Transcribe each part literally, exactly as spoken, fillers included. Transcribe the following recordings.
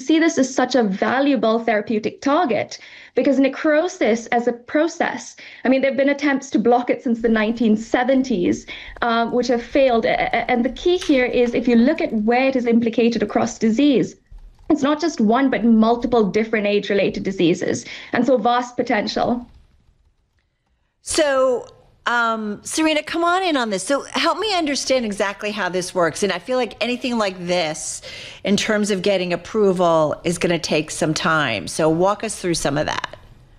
see this as such a valuable therapeutic target because necrosis as a process, I mean, there have been attempts to block it since the nineteen seventies, um, which have failed. And the key here is if you look at where it is implicated across disease, it's not just one, but multiple different age-related diseases. And so vast potential. So, um, Serena, come on in on this. So help me understand exactly how this works. And I feel like anything like this, in terms of getting approval, is going to take some time. So walk us through some of that.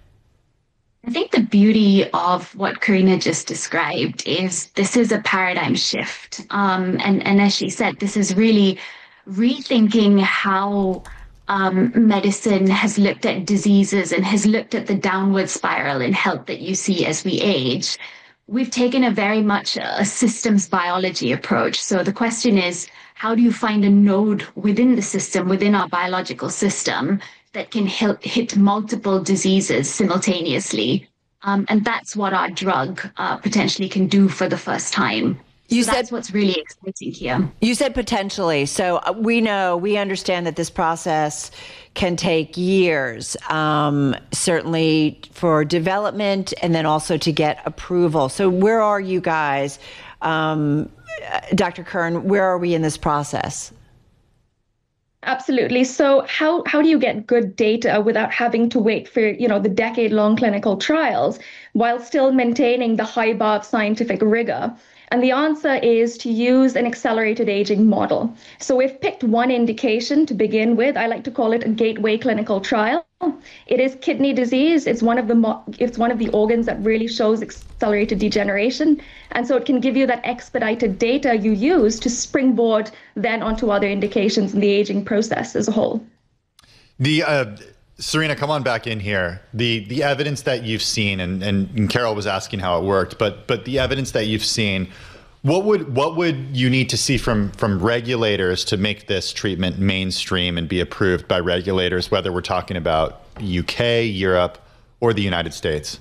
I think the beauty of what Karina just described is this is a paradigm shift. Um, and, and as she said, this is really rethinking how um, medicine has looked at diseases and has looked at the downward spiral in health that you see as we age. We've taken a very much a systems biology approach. So the question is, how do you find a node within the system, within our biological system, that can help hit multiple diseases simultaneously? Um, and that's what our drug uh, potentially can do for the first time. You so said that's what's really exciting here. You said potentially. So we know, we understand that this process can take years, um, certainly for development and then also to get approval. So where are you guys, um, Doctor Kern, where are we in this process? Absolutely. So how, how do you get good data without having to wait for, you know, the decade-long clinical trials while still maintaining the high bar of scientific rigor? And the answer is to use an accelerated aging model. So we've picked one indication to begin with. I like to call it a gateway clinical trial. It is kidney disease. It's one of the it's one of the organs that really shows accelerated degeneration. And so it can give you that expedited data you use to springboard then onto other indications in the aging process as a whole. The uh... Serena, come on back in here. The the evidence that you've seen, and, and, and Carol was asking how it worked, but but the evidence that you've seen, what would what would you need to see from from regulators to make this treatment mainstream and be approved by regulators, whether we're talking about U K, Europe, or the United States?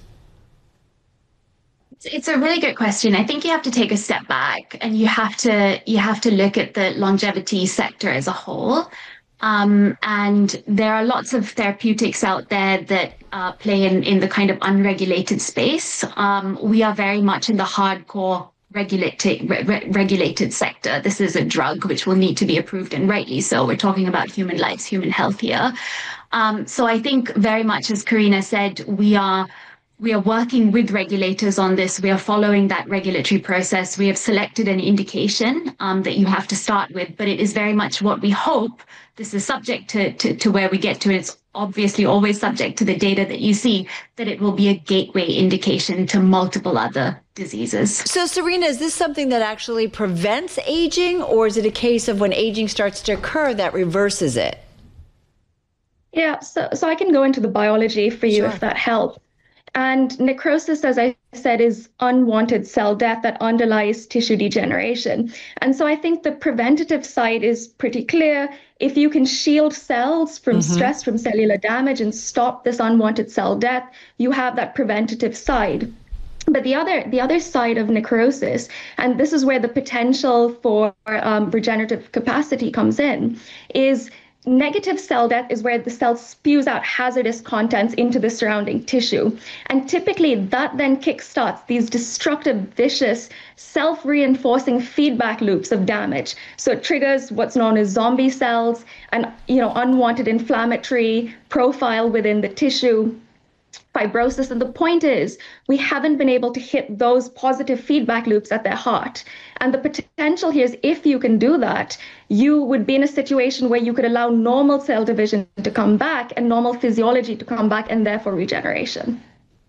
It's a really good question. I think you have to take a step back and you have to you have to look at the longevity sector as a whole. Um, and there are lots of therapeutics out there that uh, play in, in the kind of unregulated space. Um, we are very much in the hardcore regulated, re regulated sector. This is a drug which will need to be approved, and rightly so. We're talking about human lives, human health here. Um, so I think very much, as Karina said, we are We are working with regulators on this. We are following that regulatory process. We have selected an indication um, that you have to start with, but it is very much what we hope. This is subject to, to, to where we get to. It's obviously always subject to the data that you see, that it will be a gateway indication to multiple other diseases. So Serena, is this something that actually prevents aging, or is it a case of when aging starts to occur that reverses it? Yeah, so, so I can go into the biology for you, sure, if that helps. And necrosis, as I said, is unwanted cell death that underlies tissue degeneration. And so I think the preventative side is pretty clear. If you can shield cells from mm-hmm. stress, from cellular damage, and stop this unwanted cell death, you have that preventative side. But the other the other side of necrosis, and this is where the potential for um, regenerative capacity comes in, is negative cell death is where the cell spews out hazardous contents into the surrounding tissue. And typically that then kickstarts these destructive, vicious, self-reinforcing feedback loops of damage. So it triggers what's known as zombie cells and, you know, unwanted inflammatory profile within the tissue, fibrosis. And the point is, we haven't been able to hit those positive feedback loops at their heart. And the potential here is, if you can do that, you would be in a situation where you could allow normal cell division to come back and normal physiology to come back, and therefore regeneration.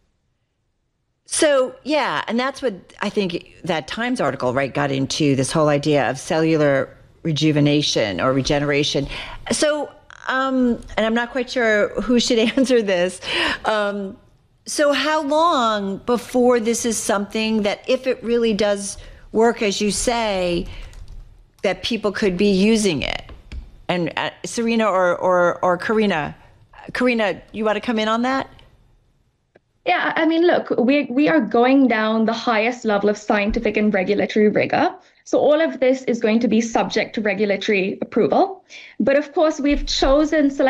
So, yeah, and that's what I think that Times article, right, got into, this whole idea of cellular rejuvenation or regeneration. So, Um, and I'm not quite sure who should answer this. Um, so how long before this is something that, if it really does work, as you say, that people could be using it? And uh, Serena or, or, or Karina, Karina, you want to come in on that? Yeah, I mean, look, we, we are going down the highest level of scientific and regulatory rigor. So all of this is going to be subject to regulatory approval. But of course, we've chosen,